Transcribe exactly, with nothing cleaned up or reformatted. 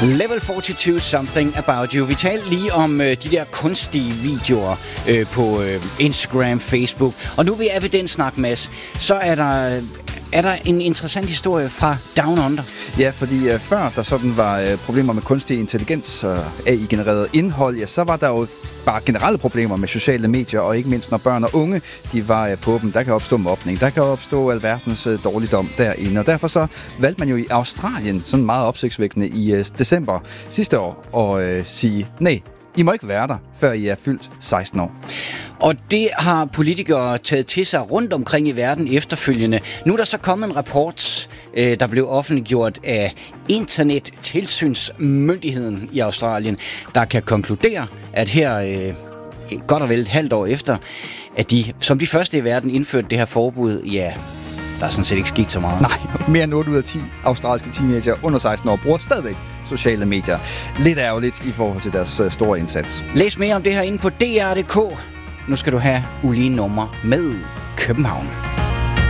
Level forty-two, Something About You. Vi talte lige om øh, de der kunstige videoer øh, på øh, Instagram, Facebook. Og nu vil evidens snakke, Mads. Så er der... Øh, Er der en interessant historie fra Down Under? Ja, fordi uh, før der sådan var uh, problemer med kunstig intelligens og A I-genereret indhold, ja, så var der jo bare generelle problemer med sociale medier, og ikke mindst når børn og unge, de var uh, på dem. Der kan opstå mobning, der kan opstå alverdens uh, dårligdom derinde, og derfor så valgte man jo i Australien, sådan meget opsigtsvækkende i uh, december sidste år, at uh, sige, nej, I må ikke være der, før I er fyldt seksten år. Og det har politikere taget til sig rundt omkring i verden efterfølgende. Nu er der så kommet en rapport, øh, der blev offentliggjort af Internettilsynsmyndigheden i Australien, der kan konkludere, at her øh, godt og vel et halvt år efter, at de som de første i verden indførte det her forbud, ja, der er sådan set ikke sket så meget. Nej, mere end otte ud af ti australske teenager under seksten år bruger stadigvæk sociale medier. Lidt ærgerligt i forhold til deres øh, store indsats. Læs mere om det her inde på D R punktum d k. Nu skal du have ulige nummer med København.